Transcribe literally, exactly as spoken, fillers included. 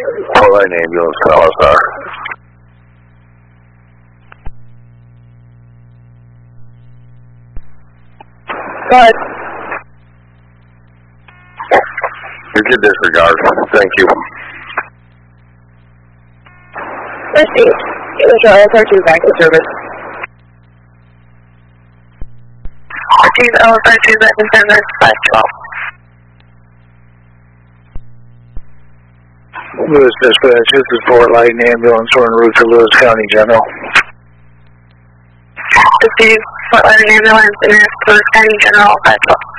Fort Line ambulance, L S R. Go ahead. You can disregard. Thank you. Received. It was L S R two back to service. Received L S R two back to service, five twelve. Lewis Dispatch, this is Fort Line ambulance. We're en route to Lewis County General. Received Fort Line ambulance in Lewis County General, five twelve.